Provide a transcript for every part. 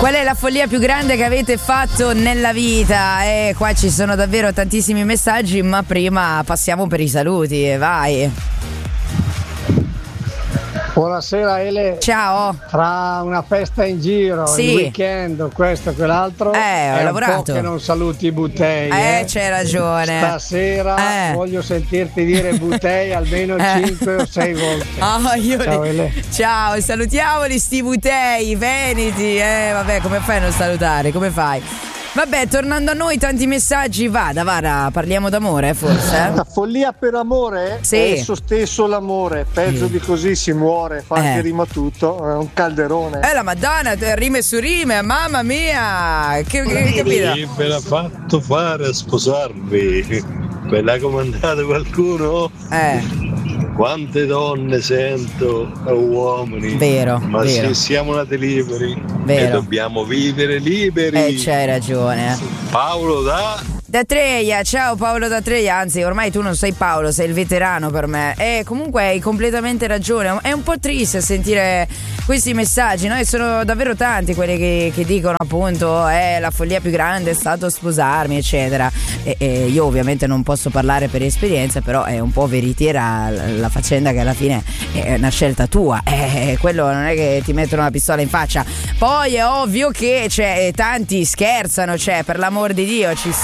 Qual è la follia più grande che avete fatto nella vita? Qua ci sono davvero tantissimi messaggi, ma prima passiamo per i saluti, vai. Buonasera Ele. Ciao. Tra una festa in giro, sì. Il weekend, questo e quell'altro, ho è lavorato. Un po' che non saluti Buttei. C'hai ragione. Stasera voglio sentirti dire Buttei almeno 5 o 6 volte. Ciao Ele. Ciao, salutiamoli sti Buttei, veniti. Vabbè, come fai a non salutare? Come fai? Vabbè, tornando a noi, tanti messaggi. Vada, parliamo d'amore, forse? La follia per amore è esso stesso l'amore. Peggio di così si muore. Fa che rima tutto. È un calderone. La Madonna, rime su rime, mamma mia. Che capito? Chi ve l'ha fatto fare a sposarvi? Ve l'ha comandato qualcuno? Quante donne sento uomini. Vero. Ma se siamo nati liberi e dobbiamo vivere liberi. C'hai ragione. Paolo da Treia, ciao Paolo da Treia, anzi ormai tu non sei Paolo, sei il veterano per me. Comunque hai completamente ragione, è un po' triste sentire questi messaggi, no? E sono davvero tanti quelli che dicono appunto la follia più grande è stato sposarmi eccetera, e io ovviamente non posso parlare per esperienza, però è un po' veritiera la faccenda che alla fine è una scelta tua, quello non è che ti mettono una pistola in faccia. Poi è ovvio che tanti scherzano, per l'amor di Dio ci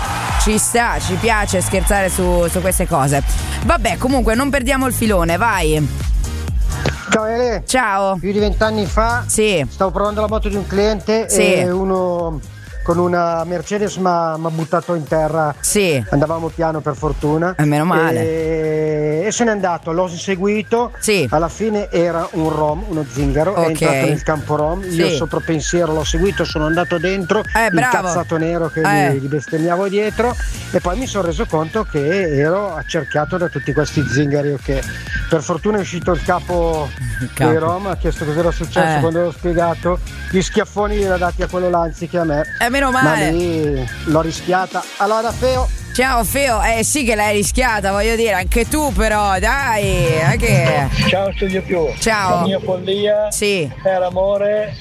ci piace scherzare su queste cose. Vabbè, comunque non perdiamo il filone, vai. Ciao Ele. Ciao. Più di 20 anni fa stavo provando la moto di un cliente e uno con una Mercedes mi ha buttato in terra. Andavamo piano per fortuna. Meno male. E se n'è andato, l'ho seguito. Alla fine era un rom, uno zingaro. È entrato nel campo rom. Io sopra pensiero l'ho seguito, sono andato dentro. Incazzato nero che gli bestemmiavo dietro. E poi mi sono reso conto che ero accerchiato da tutti questi zingari. Che per fortuna è uscito il capo dei rom. Ha chiesto cosa era successo quando l'ho spiegato. Gli schiaffoni li ha dati a quello Lanzi che a me. Meno male. Ma lì l'ho rischiata. Allora Feo. Ciao Feo, sì che l'hai rischiata, voglio dire, anche tu però, dai, anche. Ciao Studio Più. Ciao. La mia follia era amore.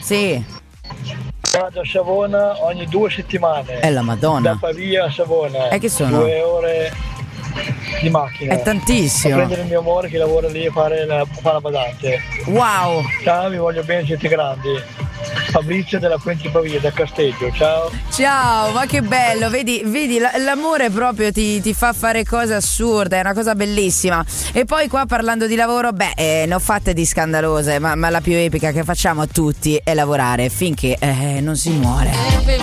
Vado a Savona ogni 2 settimane. È la Madonna. Da Pavia a Savona. Che sono? 2 ore di macchina. È tantissimo. A prendere il mio amore che lavora lì a fare la badante. Wow. Ciao, vi voglio bene, siete grandi. Fabrizio della Fuente Pavia, da Casteggio, ciao, ma che bello, vedi l'amore proprio ti fa fare cose assurde, è una cosa bellissima. E poi qua parlando di lavoro, ne ho fatte di scandalose, ma la più epica che facciamo a tutti è lavorare finché non si muore.